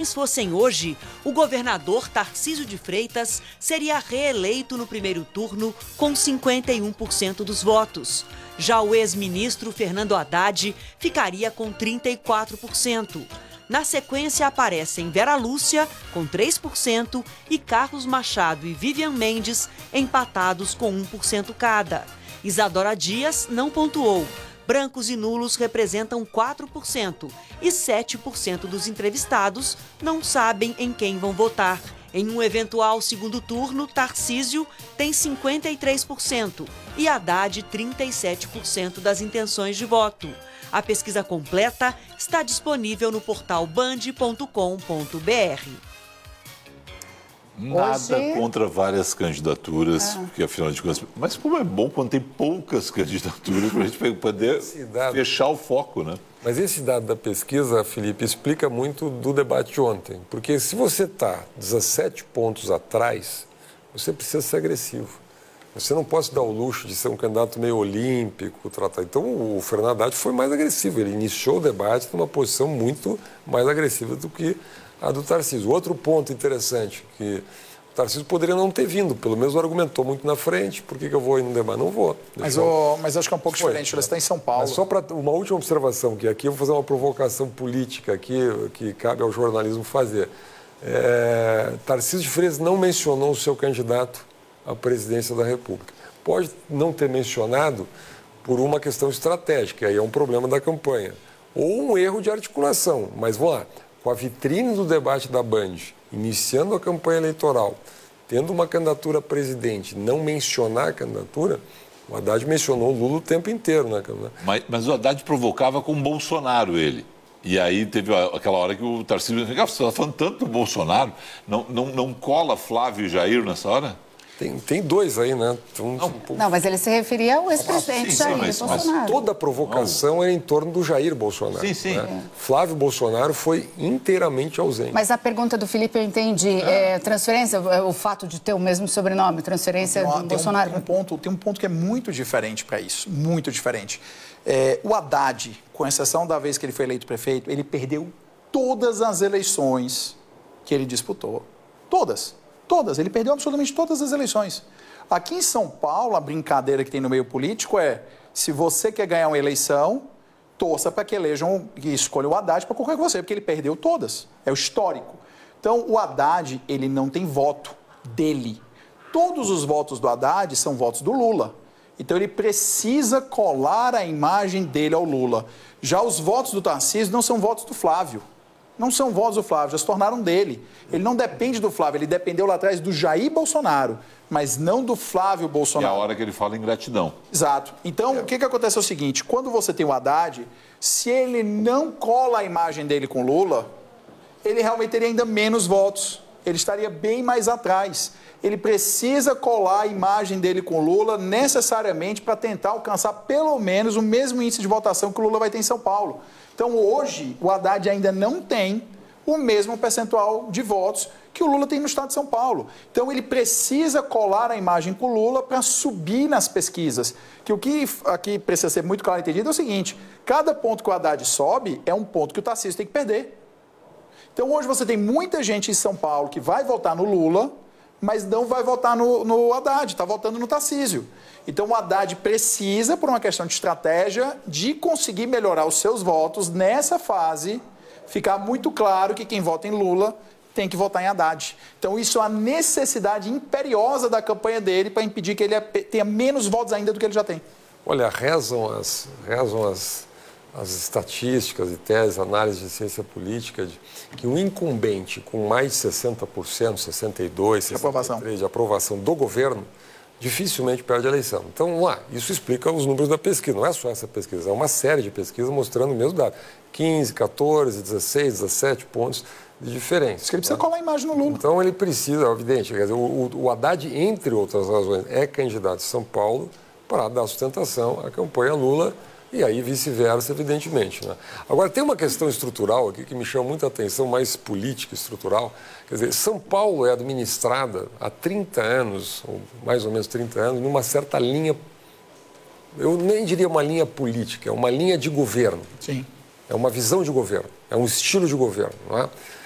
eleições fossem hoje, o governador Tarcísio de Freitas seria reeleito no primeiro turno com 51% dos votos. Já o ex-ministro Fernando Haddad ficaria com 34%. Na sequência aparecem Vera Lúcia, com 3%, e Carlos Machado e Vivian Mendes, empatados com 1% cada. Isadora Dias não pontuou. Brancos e nulos representam 4% e 7% dos entrevistados não sabem em quem vão votar. Em um eventual segundo turno, Tarcísio tem 53% e Haddad 37% das intenções de voto. A pesquisa completa está disponível no portal band.com.br. Nada contra várias candidaturas, porque afinal de contas... Mas como é bom quando tem poucas candidaturas para a gente poder fechar o foco, né? Mas esse dado da pesquisa, Felipe, explica muito do debate de ontem. Porque se você está 17 pontos atrás, você precisa ser agressivo. Você não pode dar o luxo de ser um candidato meio olímpico, tratar. Então, o Fernando Haddad foi mais agressivo. Ele iniciou o debate numa posição muito mais agressiva do que a do Tarcísio. Outro ponto interessante, que o Tarcísio poderia não ter vindo, pelo menos argumentou muito na frente. Por que eu vou ir no debate? Não vou. Mas acho que é um pouco diferente. Você está em São Paulo. Mas só para uma última observação, que aqui eu vou fazer uma provocação política aqui, que cabe ao jornalismo fazer. Tarcísio de Freitas não mencionou o seu candidato à presidência da República. Pode não ter mencionado por uma questão estratégica, aí é um problema da campanha. Ou um erro de articulação. Mas vamos lá, com a vitrine do debate da Band, iniciando a campanha eleitoral, tendo uma candidatura a presidente, não mencionar a candidatura, o Haddad mencionou o Lula o tempo inteiro, né? Mas o Haddad provocava com o Bolsonaro, ele. E aí teve aquela hora que o Tarcísio disse, você está falando tanto do Bolsonaro, não cola Flávio e Jair nessa hora? Tem dois aí, né? Não, mas ele se referia ao ex-presidente Jair Bolsonaro. Mas toda a provocação é em torno do Jair Bolsonaro. Sim. Né? Flávio Bolsonaro foi inteiramente ausente. Mas a pergunta do Felipe eu entendi. Transferência, o fato de ter o mesmo sobrenome, transferência do Bolsonaro. Tem um ponto que é muito diferente para isso, muito diferente. O Haddad, com exceção da vez que ele foi eleito prefeito, ele perdeu todas as eleições que ele disputou. Todas. Ele perdeu absolutamente todas as eleições. Aqui em São Paulo, a brincadeira que tem no meio político é, se você quer ganhar uma eleição, torça para que escolham o Haddad para concorrer com você, porque ele perdeu todas. É o histórico. Então, o Haddad, ele não tem voto dele. Todos os votos do Haddad são votos do Lula. Então, ele precisa colar a imagem dele ao Lula. Já os votos do Tarcísio não são votos do Flávio. Não são votos do Flávio, já se tornaram dele. Ele não depende do Flávio, ele dependeu lá atrás do Jair Bolsonaro, mas não do Flávio Bolsonaro. É a hora que ele fala em gratidão. Exato. Então, o que acontece é o seguinte, quando você tem o Haddad, se ele não cola a imagem dele com Lula, ele realmente teria ainda menos votos. Ele estaria bem mais atrás. Ele precisa colar a imagem dele com Lula necessariamente para tentar alcançar pelo menos o mesmo índice de votação que o Lula vai ter em São Paulo. Então, hoje, o Haddad ainda não tem o mesmo percentual de votos que o Lula tem no estado de São Paulo. Então, ele precisa colar a imagem com o Lula para subir nas pesquisas. Que o que aqui precisa ser muito claro e entendido é o seguinte, cada ponto que o Haddad sobe é um ponto que o Tarcísio tem que perder. Então, hoje você tem muita gente em São Paulo que vai votar no Lula, mas não vai votar no Haddad, está votando no Tarcísio. Então, o Haddad precisa, por uma questão de estratégia, de conseguir melhorar os seus votos nessa fase, ficar muito claro que quem vota em Lula tem que votar em Haddad. Então, isso é a necessidade imperiosa da campanha dele para impedir que ele tenha menos votos ainda do que ele já tem. Olha, rezam as estatísticas e teses, análise de ciência política, que um incumbente com mais de 60%, 62%, 63% de aprovação do governo, dificilmente perde a eleição. Então, vamos lá, isso explica os números da pesquisa. Não é só essa pesquisa, é uma série de pesquisas mostrando o mesmo dado. 15, 14, 16, 17 pontos de diferença. Porque ele precisa colar a imagem no Lula. Então, ele precisa, evidente, quer dizer, o Haddad, entre outras razões, é candidato de São Paulo para dar sustentação à campanha Lula e aí vice-versa, evidentemente. Né? Agora, tem uma questão estrutural aqui que me chama muita atenção, mais política, estrutural. Quer dizer, São Paulo é administrada há 30 anos, ou mais ou menos 30 anos, numa certa linha, eu nem diria uma linha política, é uma linha de governo. Sim. É uma visão de governo, é um estilo de governo. Não é?